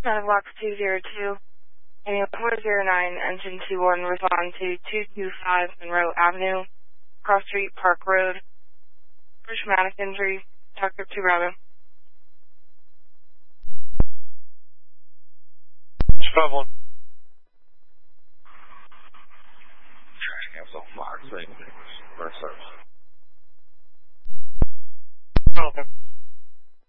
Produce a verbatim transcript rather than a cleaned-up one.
Box two zero two, and four zero nine, engine two one, respond to two two five Monroe Avenue, Cross Street, Park Road, for traumatic injury, Doctor two Bravo. Traveling. Trash cans on fire, same thing. First service. Okay.